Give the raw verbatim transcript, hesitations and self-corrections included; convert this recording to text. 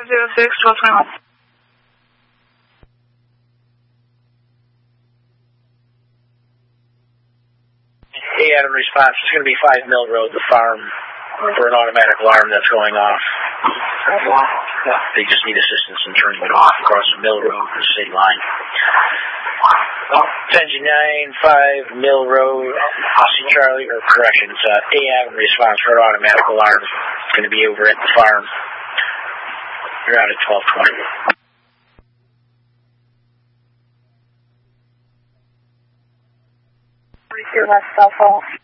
five zero six, twelve twenty-one. Hey, Adam, response. It's going to be five Mill Road, the farm, for an automatic alarm that's going off. Yeah, they just need assistance in turning it off across the Mill Road, the state line. ten G nine, five Mill Road, Aussie Charlie, or correction, it's uh, A M response for an automatic alarm. It's going to be over at the farm. You're out at twelve twenty. Your left cell phone.